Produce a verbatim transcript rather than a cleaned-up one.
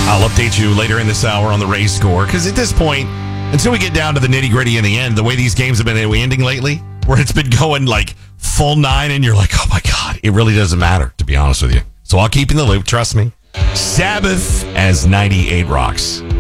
I'll update you later in this hour on the Rays score, because at this point, until we get down to the nitty-gritty in the end, the way these games have been ending lately, where it's been going like full nine, and you're like, oh my God, it really doesn't matter, to be honest with you. So I'll keep you in the loop, trust me. Sabbath as ninety-eight rocks.